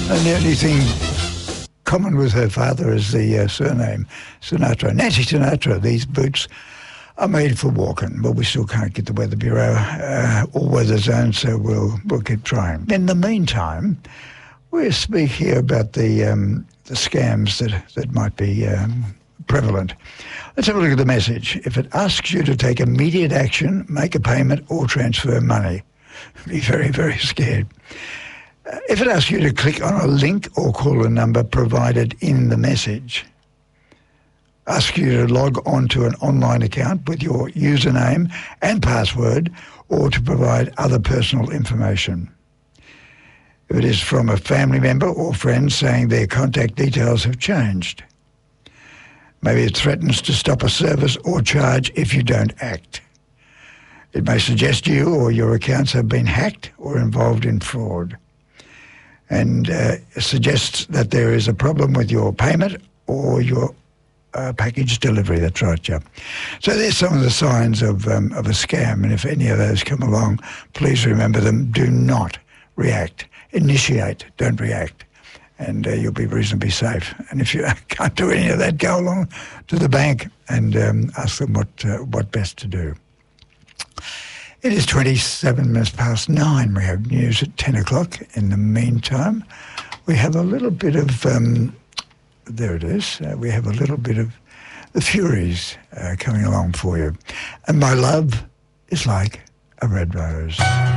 And the only thing common with her father is the surname Sinatra. Nancy Sinatra. These boots are made for walking, but we still can't get the Weather Bureau or Weather Zone, so we'll keep trying. In the meantime, we'll speak here about the scams that might be prevalent. Let's have a look at the message. If it asks you to take immediate action, make a payment or transfer money, be very, very scared. If it asks you to click on a link or call a number provided in the message, ask you to log on to an online account with your username and password or to provide other personal information. If it is from a family member or friend saying their contact details have changed. Maybe it threatens to stop a service or charge if you don't act. It may suggest you or your accounts have been hacked or involved in fraud, and suggests that there is a problem with your payment or your package delivery. That's right, yeah. So there's some of the signs of a scam, and if any of those come along, please remember them. Do not react. Initiate, don't react, and you'll be reasonably safe. And if you can't do any of that, go along to the bank and ask them what best to do. It is 27 minutes past 9. We have news at 10 o'clock. In the meantime, we have a little bit of, there it is, we have a little bit of the Furies coming along for you. And my love is like a red rose.